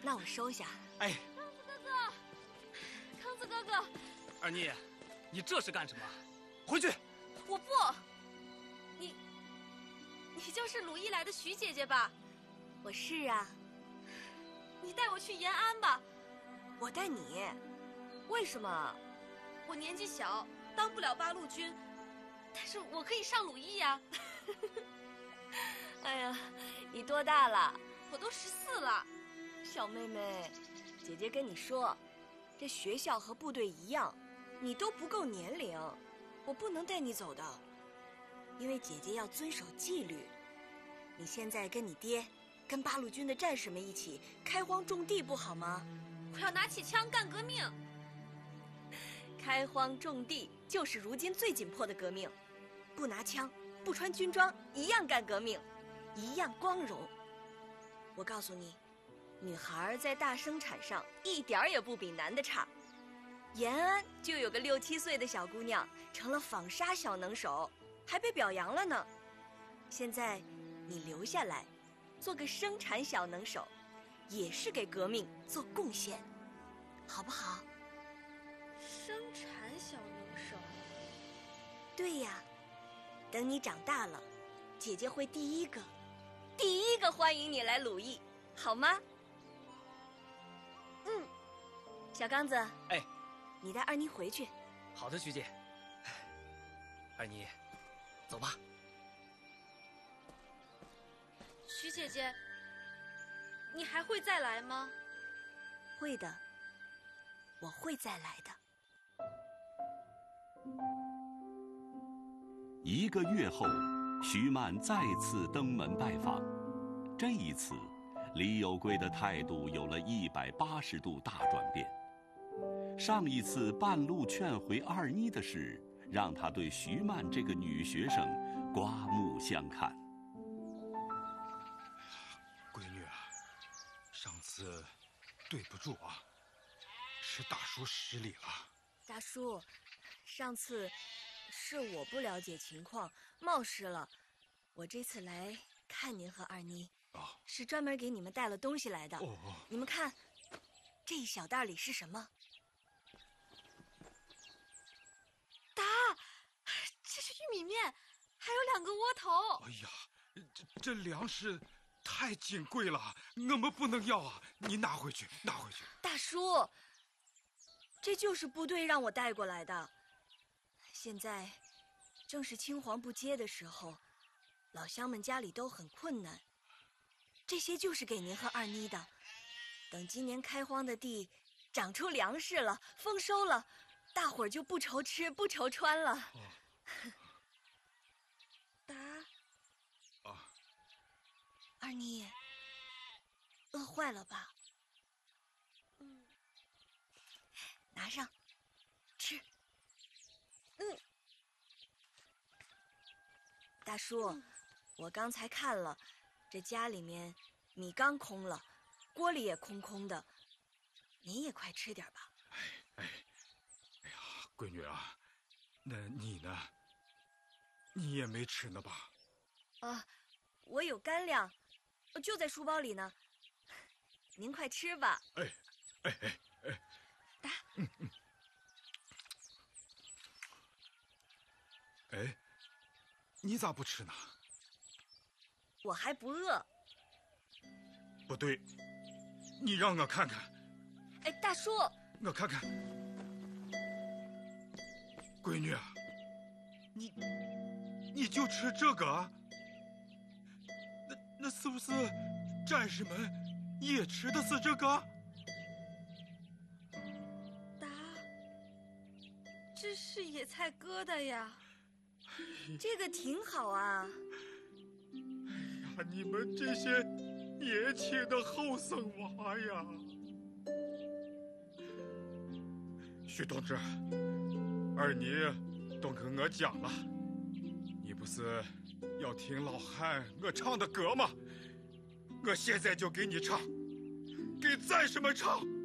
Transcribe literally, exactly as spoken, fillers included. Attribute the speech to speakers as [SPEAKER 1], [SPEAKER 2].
[SPEAKER 1] 那我收下。
[SPEAKER 2] 哎，
[SPEAKER 3] 康子哥哥，康子哥哥，
[SPEAKER 2] 二妮，你这是干什么？回去！
[SPEAKER 3] 我不。你，你就是鲁艺来的徐姐姐吧？
[SPEAKER 1] 我是啊。
[SPEAKER 3] 你带我去延安吧。
[SPEAKER 1] 我带你？为什么？
[SPEAKER 3] 我年纪小，当不了八路军，但是我可以上鲁艺呀。
[SPEAKER 1] 哎呀，你多大了？
[SPEAKER 3] 我都十四了。
[SPEAKER 1] 小妹妹，姐姐跟你说，这学校和部队一样，你都不够年龄，我不能带你走的，因为姐姐要遵守纪律。你现在跟你爹，跟八路军的战士们一起开荒种地，不好吗？
[SPEAKER 3] 我要拿起枪干革命。
[SPEAKER 1] 开荒种地就是如今最紧迫的革命，不拿枪，不穿军装，一样干革命，一样光荣。我告诉你，女孩在大生产上一点儿也不比男的差。延安就有个六七岁的小姑娘成了纺纱小能手，还被表扬了呢。现在你留下来，做个生产小能手，也是给革命做贡献，好不好？
[SPEAKER 3] 生产小能手。
[SPEAKER 1] 对呀，等你长大了，姐姐会第一个第一个欢迎你来鲁艺，好吗？嗯，小刚子，
[SPEAKER 2] 哎，
[SPEAKER 1] 你带二妮回去。
[SPEAKER 2] 好的，徐姐。二妮，走吧。
[SPEAKER 3] 徐姐姐，你还会再来吗？
[SPEAKER 1] 会的，我会再来的。
[SPEAKER 4] 一个月后，徐曼再次登门拜访。这一次，李有贵的态度有了一百八十度大转变。上一次半路劝回二妮的事，让他对徐曼这个女学生刮目相看。
[SPEAKER 5] 闺女啊，上次对不住啊，是大叔失礼了。
[SPEAKER 1] 大叔，上次是我不了解情况，冒失了。我这次来看您和二妮，
[SPEAKER 5] 哦，
[SPEAKER 1] 是专门给你们带了东西来的。
[SPEAKER 5] 哦哦，
[SPEAKER 1] 你们看，这一小袋里是什么？
[SPEAKER 3] 答，这是玉米面，还有两个窝头。
[SPEAKER 5] 哎呀，这这粮食太金贵了，我们不能要啊！你拿回去，拿回去。
[SPEAKER 1] 大叔，这就是部队让我带过来的。现在正是青黄不接的时候，老乡们家里都很困难，这些就是给您和二妮的。等今年开荒的地长出粮食了，丰收了，大伙儿就不愁吃不愁穿了。
[SPEAKER 5] 哦，
[SPEAKER 1] 答
[SPEAKER 5] 啊，
[SPEAKER 1] 二妮，饿坏了吧？
[SPEAKER 3] 嗯，
[SPEAKER 1] 拿上，吃。嗯，大叔，
[SPEAKER 3] 嗯，
[SPEAKER 1] 我刚才看了，这家里面米缸空了，锅里也空空的，您也快吃点吧。
[SPEAKER 5] 哎哎，哎呀，闺女啊，那你呢？你也没吃呢吧？
[SPEAKER 1] 啊，我有干粮，就在书包里呢。您快吃吧。
[SPEAKER 5] 哎，哎哎哎，
[SPEAKER 1] 答。
[SPEAKER 5] 嗯嗯。哎，你咋不吃呢？
[SPEAKER 1] 我还不饿。
[SPEAKER 5] 不对，你让我看看。
[SPEAKER 1] 哎，大叔，
[SPEAKER 5] 我看看。闺女啊，你你就吃这个啊？那那是不是战士们也吃的是这个？
[SPEAKER 3] 答，这是野菜疙瘩呀。
[SPEAKER 1] 这个挺好啊。
[SPEAKER 5] 哎呀，你们这些年轻的后生娃呀！徐同志，二妮都跟我讲了，你不是要听老汉我唱的歌吗？我现在就给你唱，给战士们唱。